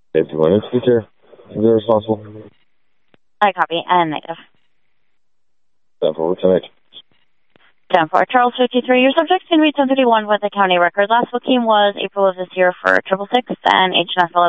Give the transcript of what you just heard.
If you want to speaker, is it responsible? I copy. And negative. 10-4, 10-8. 10-4. Charles 53, your subject's going to be 1051 with the county record. Last booking was April of this year for 666 and HNS